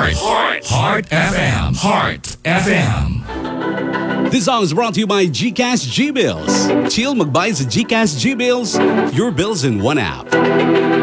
Heart FM. Heart FM. This song is brought to you by GCash G-Bills. Chill magbayad sa GCash G-Bills. Your bills in one app.